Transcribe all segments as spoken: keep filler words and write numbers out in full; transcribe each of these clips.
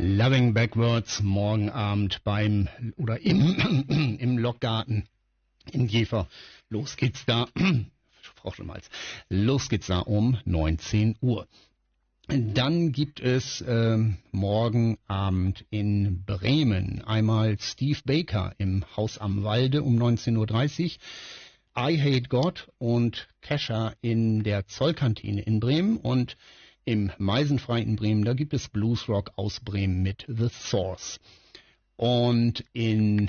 Loving Backwards morgen Abend beim oder im, im Lockgarten in Jever. Los geht's da. Frau Schmalz. Los geht's da um neunzehn Uhr. Dann gibt es äh, morgen Abend in Bremen einmal Steve Baker im Haus am Walde um neunzehn Uhr dreißig. I Hate God und Kesha in der Zollkantine in Bremen und im Meisenfrei in Bremen, da gibt es Bluesrock aus Bremen mit The Source. Und in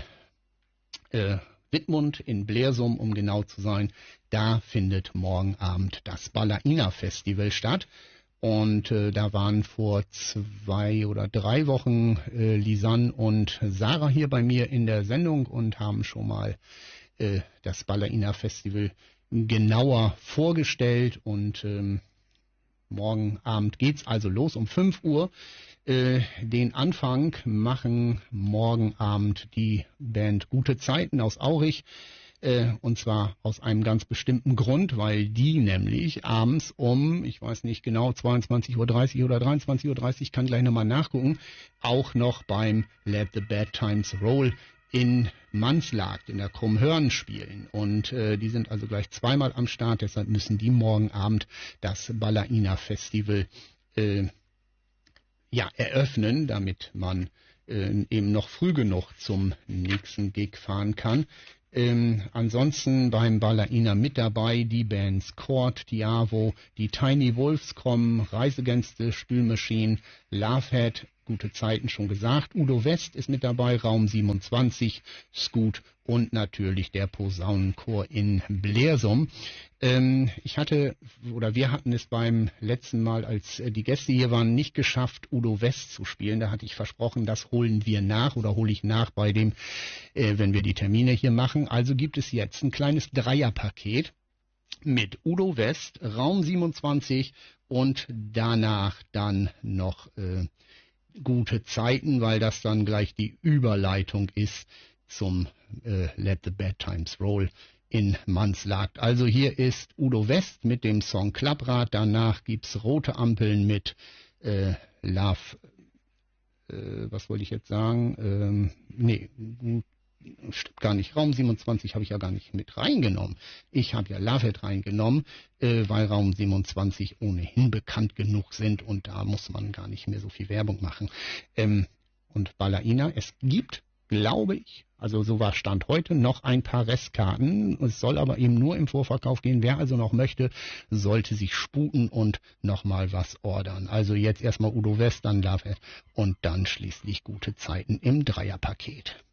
äh, Wittmund, in Blersum, um genau zu sein, da findet morgen Abend das Balaina Festival statt. Und äh, da waren vor zwei oder drei Wochen äh, Lisanne und Sarah hier bei mir in der Sendung und haben schon mal äh, das Balaina Festival genauer vorgestellt. Und ähm, morgen Abend geht's also los um fünf Uhr. Äh, den Anfang machen morgen Abend die Band Gute Zeiten aus Aurich. Äh, und zwar aus einem ganz bestimmten Grund, weil die nämlich abends um, ich weiß nicht genau, zweiundzwanzig Uhr dreißig oder dreiundzwanzig Uhr dreißig, kann gleich nochmal nachgucken, auch noch beim Let the Bad Times Roll in Manslagt in der Krummhörn spielen. Und äh, die sind also gleich zweimal am Start, deshalb müssen die morgen Abend das Balaina Festival äh, ja, eröffnen, damit man äh, eben noch früh genug zum nächsten Gig fahren kann. Ähm, ansonsten beim Balaina mit dabei die Bands Chord, Diavo, die Tiny Wolves kommen, Reisegänste, Spülmaschinen, Lovehead, Gute Zeiten schon gesagt, Udo West ist mit dabei, Raum siebenundzwanzig, Scoot und natürlich der Posaunenchor in Blersum. Ähm, ich hatte, oder wir hatten es beim letzten Mal, als äh, die Gäste hier waren, nicht geschafft, Udo West zu spielen. Da hatte ich versprochen, das holen wir nach oder hole ich nach bei dem, äh, wenn wir die Termine hier machen. Also gibt es jetzt ein kleines Dreierpaket mit Udo West, Raum siebenundzwanzig und danach dann noch äh, Gute Zeiten, weil das dann gleich die Überleitung ist zum äh, Let the Bad Times Roll in Manslagt. Also hier ist Udo West mit dem Song Klapprad, danach gibt's Rote Ampeln mit äh, Love, äh, was wollte ich jetzt sagen, ähm, nee, stimmt gar nicht, Raum siebenundzwanzig habe ich ja gar nicht mit reingenommen. Ich habe ja Lovehead reingenommen, äh, weil Raum siebenundzwanzig ohnehin bekannt genug sind und da muss man gar nicht mehr so viel Werbung machen. Ähm, und Balaina, es gibt, glaube ich, also so war Stand heute, noch ein paar Restkarten. Es soll aber eben nur im Vorverkauf gehen. Wer also noch möchte, sollte sich sputen und nochmal was ordern. Also jetzt erstmal Udo West, dann Lovehead und dann schließlich Gute Zeiten im Dreierpaket.